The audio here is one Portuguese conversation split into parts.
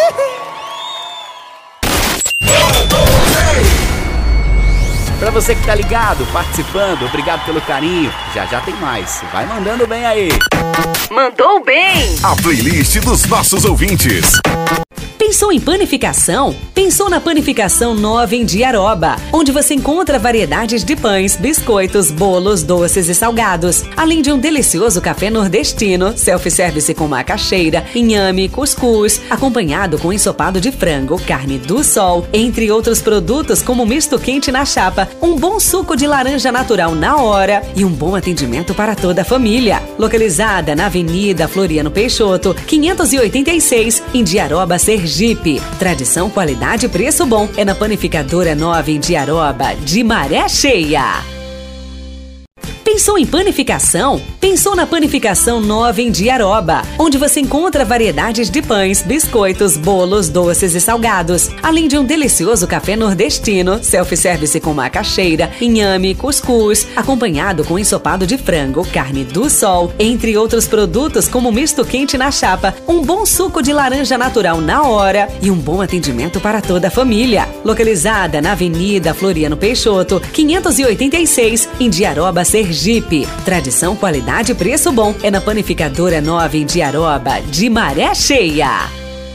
Pra você que tá ligado, participando, obrigado pelo carinho. Já já tem mais. Vai mandando bem aí. Mandou bem! A playlist dos nossos ouvintes. Pensou em panificação? Pensou na Panificação Nova em Diaroba, onde você encontra variedades de pães, biscoitos, bolos, doces e salgados, além de um delicioso café nordestino, self-service com macaxeira, inhame, cuscuz, acompanhado com ensopado de frango, carne do sol, entre outros produtos como misto quente na chapa, um bom suco de laranja natural na hora e um bom atendimento para toda a família. Localizada na Avenida Floriano Peixoto, 586, em Diaroba, Sergipe. Tradição, qualidade e preço bom é na Panificadora Nova em Diaroba, de Maré Cheia. Pensou em panificação? Pensou na Panificação Nova em Diaroba, onde você encontra variedades de pães, biscoitos, bolos, doces e salgados, além de um delicioso café nordestino, self-service com macaxeira, inhame, cuscuz, acompanhado com ensopado de frango, carne do sol, entre outros produtos como misto quente na chapa, um bom suco de laranja natural na hora e um bom atendimento para toda a família. Localizada na Avenida Floriano Peixoto, 586, em Diaroba, Sergipe. Tradição, qualidade e preço bom é na Panificadora Nova em Diaroba, de Maré Cheia.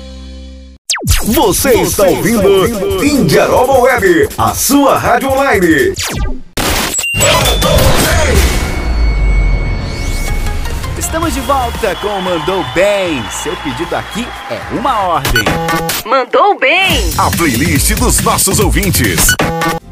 Você está ouvindo Indiaroba Web, a sua rádio online. Estamos de volta com o Mandou Bem. Seu pedido aqui é uma ordem. Mandou bem! A playlist dos nossos ouvintes.